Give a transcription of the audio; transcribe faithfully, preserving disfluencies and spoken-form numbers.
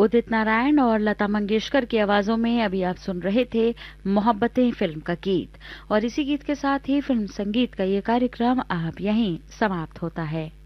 उदित नारायण और लता मंगेशकर की आवाजों में अभी आप सुन रहे थे मोहब्बतें फिल्म का गीत। और इसी गीत के साथ ही फिल्म संगीत का ये कार्यक्रम अब यहीं समाप्त होता है।